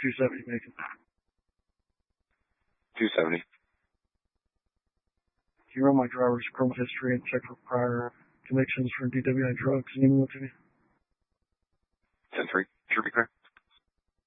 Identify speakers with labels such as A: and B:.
A: 270 making.
B: 270.
A: Can you run my driver's criminal history and check for prior convictions for DWI drugs and email to me?
B: 10-3. Sure, be clear.